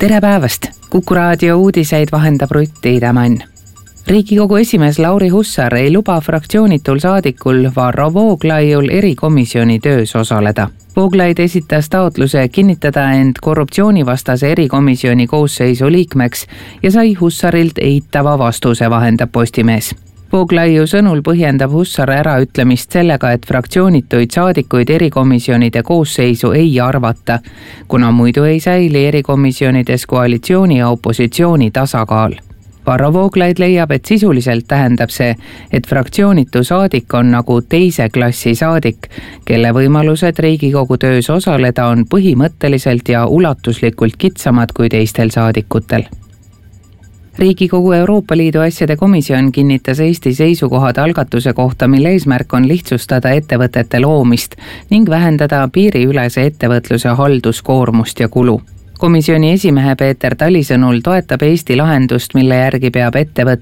Tere päevast! Kuku raadio uudiseid vahendab Rutt Tiidemann. Riigikogu esimees Lauri Hussar ei luba fraktsioonitul saadikul Varro Vooglaiul erikomisjoni töös osaleda. Vooglaid esitas taotluse kinnitada end korruptsioonivastase erikomisjoni koosseisu liikmeks ja sai Hussarilt eitava vastuse, vahendab Postimees. Vooglaiu sõnul põhjendab Hussar äraütlemist sellega, et fraktsioonituid saadikuid erikomisjonide koosseisu ei arvata, kuna muidu ei säili erikomisjonides koalitsiooni ja opositsiooni tasakaal. Varro Vooglaid leiab, et sisuliselt tähendab see, et fraktsioonitu saadik on nagu teise klassi saadik, kelle võimalused Riigikogu töös osaleda on põhimõtteliselt ja ulatuslikult kitsamad kui teistel saadikutel. Riigikogu Euroopa Liidu asjade komisjon kinnitas Eesti seisukohad algatuse kohta, mille eesmärk on lihtsustada ettevõtete loomist ning vähendada piiriülese ettevõtluse halduskoormust ja kulu. Komisjoni esimehe Peeter Tali sõnul toetab Eesti lahendust, mille järgi peab ettevõte